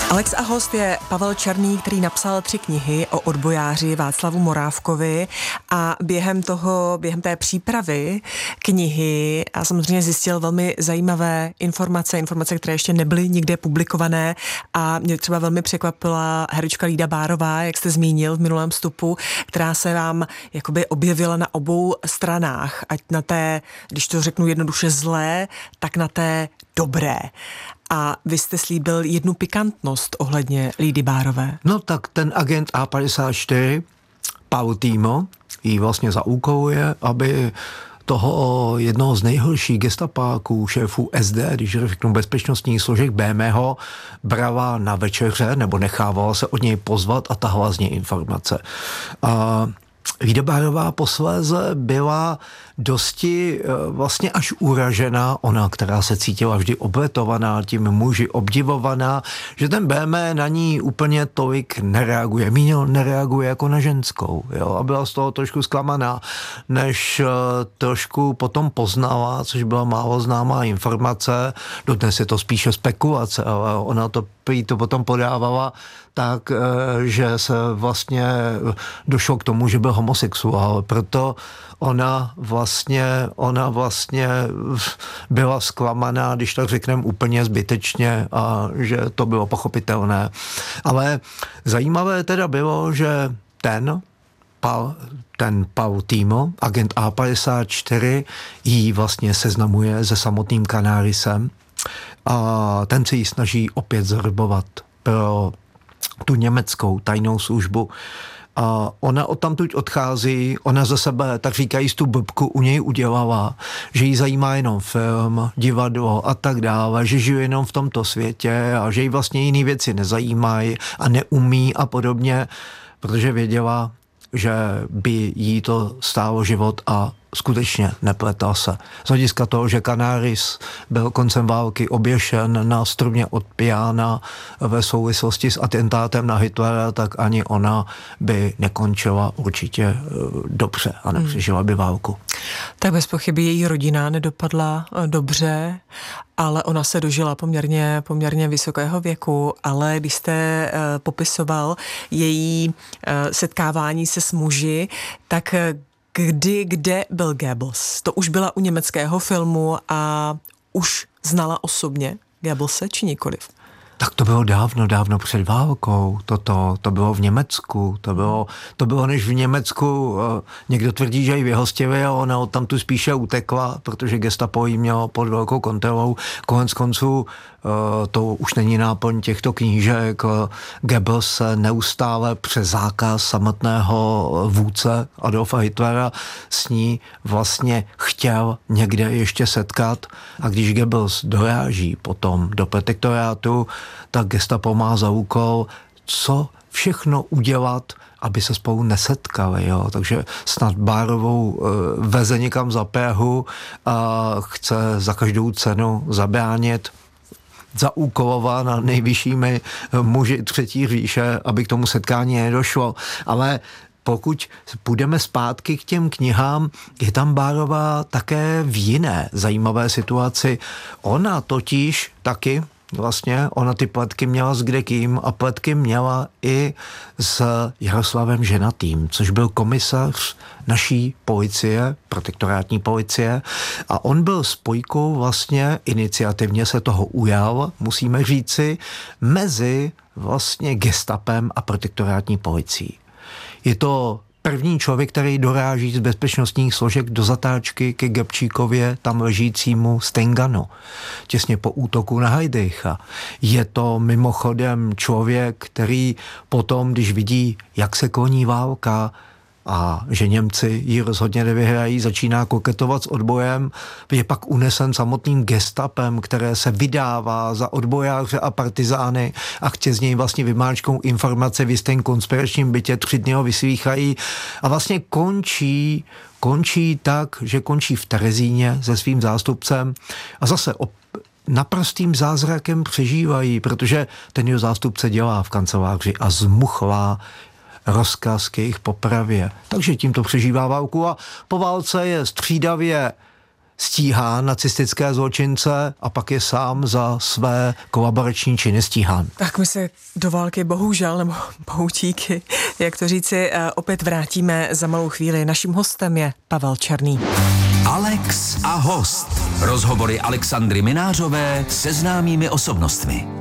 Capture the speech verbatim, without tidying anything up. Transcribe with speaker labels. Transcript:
Speaker 1: Alex a host je Pavel Černý, který napsal tři knihy o odbojáři Václavu Morávkovi a během toho, během té přípravy knihy a samozřejmě zjistil velmi zajímavé informace, informace, které ještě nebyly nikde publikované a mě třeba velmi překvapila herečka Lída Bárová, jak jste zmínil v minulém vstupu, která se vám jakoby objevila na obou stranách, ať na té, když to řeknu jednoduše zlé, tak na té dobré. A vy jste slíbil jednu pikantnost ohledně Lídy Bárové.
Speaker 2: No tak ten agent A padesát čtyři, Paul Týmo, jí vlastně zaúkoluje, aby toho jednoho z nejhorších gestapáků, šéfů S D, když řeknu bezpečnostních složek B M ho, brala na večeře, nebo nechávala se od něj pozvat a tahla z něj informace. A Lída Bárová posléze byla dosti vlastně až uražená, ona, která se cítila vždy obletovaná tím muži, obdivovaná, že ten B M na ní úplně tolik nereaguje. Míněl nereaguje jako na ženskou. Jo? A byla z toho trošku zklamaná, než trošku potom poznala, což byla málo známá informace, dodnes je to spíše spekulace, ale ona to prý to potom podávala tak, že se vlastně došlo k tomu, že byl homosexuál. Proto ona vlastně, ona vlastně byla zklamaná, když tak řekneme úplně zbytečně a že to bylo pochopitelné. Ale zajímavé teda bylo, že ten Paul, ten Paul Týmo, agent A padesát čtyři, jí vlastně seznamuje se samotným Canarisem a ten se jí snaží opět zarbovat pro tu německou tajnou službu. A ona odtamtud odchází, ona za sebe, tak říkají, tu blbku u něj udělala, že jí zajímá jenom film, divadlo a tak dále, že žije jenom v tomto světě a že jí vlastně jiné věci nezajímají a neumí a podobně, protože věděla, že by jí to stálo život a skutečně nepletal se. Z hlediska toho, že Canaris byl koncem války oběšen na strumě od pijána ve souvislosti s atentátem na Hitlera, tak ani ona by nekončila určitě dobře a nepřežila by válku.
Speaker 1: Tak bez pochyby její rodina nedopadla dobře, ale ona se dožila poměrně, poměrně vysokého věku, ale když jste uh, popisoval její uh, setkávání se s muži, tak kdy, kde byl Goebbels? To už byla u německého filmu a už znala osobně Goebbelse, či nikoliv?
Speaker 2: Tak to bylo dávno, dávno před válkou. Toto, to bylo v Německu. To bylo, to bylo než v Německu. Někdo tvrdí, že ji vyhostili a ona tam tu spíše utekla, protože gestapo jí mělo pod velkou kontrolou. Konec konců to už není náplň těchto knížek. Goebbels se neustále přes zákaz samotného vůdce Adolfa Hitlera s ní vlastně chtěl někde ještě setkat a když Goebbels doráží potom do protektorátu, tak gestapo má za úkol, co všechno udělat, aby se spolu nesetkali. Jo? Takže snad Bárovou e, veze někam za Prahu a chce za každou cenu zabránit, zaúkolována nejvyššími muži třetí říše, aby k tomu setkání nedošlo. Ale pokud půjdeme zpátky k těm knihám, je tam Bárová také v jiné zajímavé situaci. Ona totiž taky vlastně, ona ty pletky měla s kdekým a pletky měla i s Jaroslavem Ženatým, což byl komisař naší policie, protektorátní policie a on byl spojkou vlastně, iniciativně se toho ujal, musíme říci, mezi vlastně gestapem a protektorátní policií. Je to první člověk, který doráží z bezpečnostních složek do zatáčky ke Gabčíkově, tam ležícímu Stenganu, těsně po útoku na Heydricha. Je to mimochodem člověk, který potom, když vidí, jak se kloní válka a že Němci ji rozhodně nevyhrají, začíná koketovat s odbojem, je pak unesen samotným gestapem, které se vydává za odbojáře a partizány a chce z něj vlastně vymáčknout informace v jistém konspiračním bytě, tři dny ho vyslýchají a vlastně končí, končí tak, že končí v Terezíně se svým zástupcem a zase op- naprostým zázrakem přežívají, protože ten jeho zástupce dělá v kanceláři a zmuchlá rozkaz k jejich popravě. Takže tímto přežívá válku a po válce je střídavě stíhán nacistické zločince a pak je sám za své kolaborační činy stíhán.
Speaker 1: Tak my se do války bohužel, nebo bohučíky, jak to říci, opět vrátíme za malou chvíli. Naším hostem je Pavel Černý.
Speaker 3: Alex a host. Rozhovory Alexandry Minářové se známými osobnostmi.